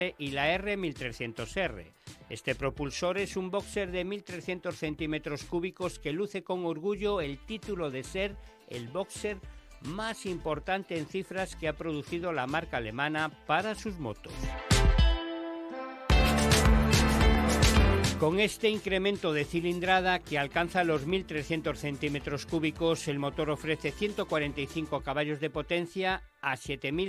y la R1300R. Este propulsor es un boxer de 1.300 centímetros cúbicos que luce con orgullo el título de ser el boxer más importante en cifras que ha producido la marca alemana para sus motos. Con este incremento de cilindrada que alcanza los 1.300 centímetros cúbicos, el motor ofrece 145 caballos de potencia a 7.000